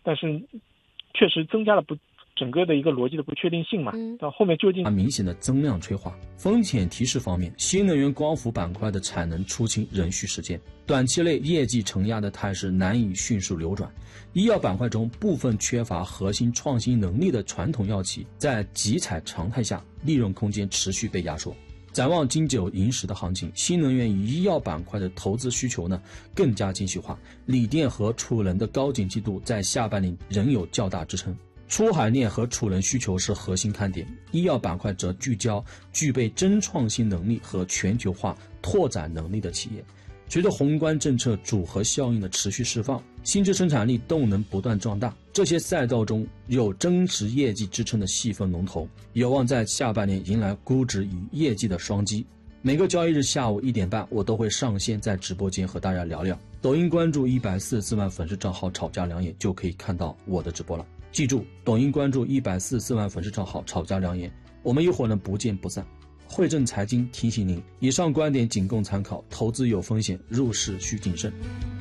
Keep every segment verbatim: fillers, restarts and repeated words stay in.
但是确实增加了不整个的一个逻辑的不确定性嘛。 嗯， 到后面究竟明显的增量催化。风险提示方面，新能源光伏板块的产能出清仍需时间，短期内业绩承压的态势难以迅速流转。医药板块中部分缺乏核心创新能力的传统药企，在集采常态下，利润空间持续被压缩。展望金九银十的行情，新能源与医药板块的投资需求呢更加精细化，锂电和储能的高景气度在下半年仍有较大支撑。出海链和储能需求是核心看点，医药板块则聚焦具备真创新能力和全球化拓展能力的企业。随着宏观政策组合效应的持续释放，新质生产力动能不断壮大，这些赛道中有真实业绩支撑的细分龙头，有望在下半年迎来估值与业绩的双击。每个交易日下午一点半，我都会上线在直播间和大家聊聊。抖音关注一百四十四万粉丝账号吵架良言，就可以看到我的直播了。记住，抖音关注一百四十四万粉丝账号吵架良言，我们一会儿呢不见不散。汇正财经提醒您，以上观点仅供参考，投资有风险，入市需谨慎。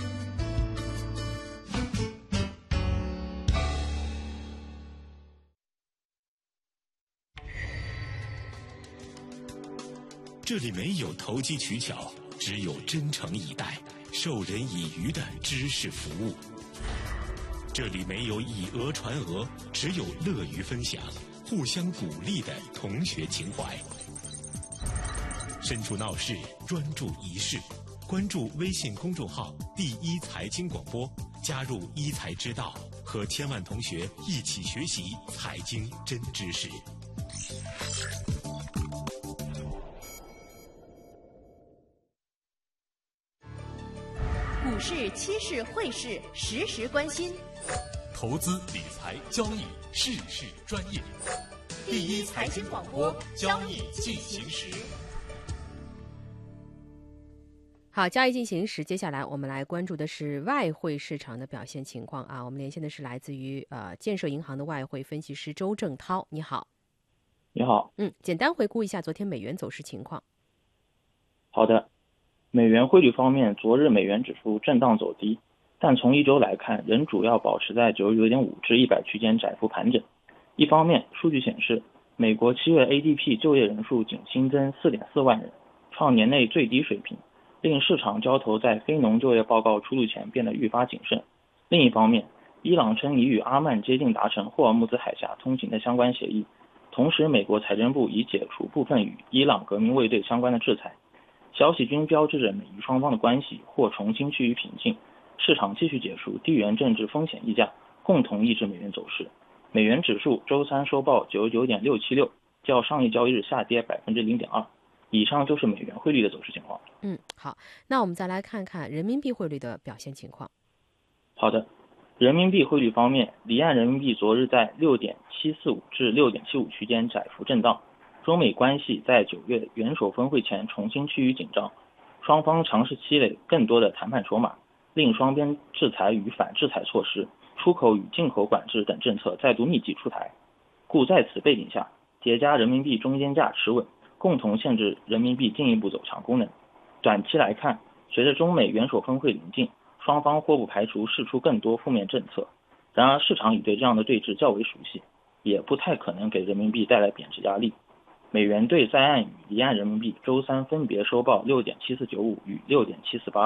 这里没有投机取巧，只有真诚以待、授人以渔的知识服务。这里没有以讹传讹，只有乐于分享、互相鼓励的同学情怀。身处闹市，专注一事。关注微信公众号“第一财经广播”，加入一财之道，和千万同学一起学习财经真知识。 股市、期市、汇市，时时关心。 投资理财交易，事事专业。第一财经广播，交易进行时。 好，交易进行时，接下来我们来关注的是外汇市场的表现情况啊。我们连线的是来自于呃建设银行的外汇分析师周正涛，你好。 你好。 嗯，简单回顾一下昨天美元走势情况。 好的，美元汇率方面，昨日美元指数震荡走低，但从一周来看，仍主要保持在九十九点五至一百区间窄幅盘整。一方面，数据显示，美国七月 A D P 就业人数仅新增 四点四万人，创年内最低水平，令市场交投在非农就业报告出炉前变得愈发谨慎。另一方面，伊朗称已与阿曼接近达成霍尔木兹海峡通行的相关协议，同时美国财政部已解除部分与伊朗革命卫队相关的制裁。消息均标志着美伊双方的关系或重新趋于平静，市场继续解除地缘政治风险溢价，共同抑制美元走势。美元指数周三收报九十九点六七六，较上一交易日下跌 百分之零点二。以上就是美元汇率的走势情况。 嗯，好，那我们再来看看人民币汇率的表现情况。 好的，人民币汇率方面，离岸人民币昨日在 六点七四五 至 六点七五 区间窄幅震荡。中美关系在九月元首峰会前重新趋于紧张，双方尝试积累更多的谈判筹码，令双边制裁与反制裁措施、出口与进口管制等政策再度密集出台。故在此背景下，叠加人民币中间价持稳，共同限制人民币进一步走强功能。短期来看，随着中美元首峰会临近，双方或不排除释出更多负面政策。然而市场已对这样的对峙较为熟悉，也不太可能给人民币带来贬值压力。美元对在岸与离岸人民币周三分别收报 六点七四九五 与 六点七四八。